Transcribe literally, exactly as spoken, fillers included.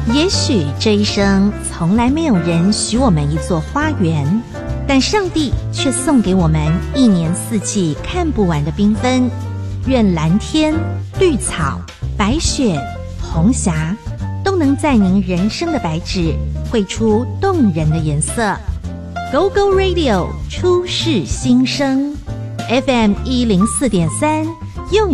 也许这一生从来没有人许我们一座花园，但上帝却送给我们一年四季看不完的缤纷。愿蓝天、绿草、白雪、红霞都能在您人生的白纸绘出动人的颜色。 Go Go Radio 出世新生 F M 一零四点三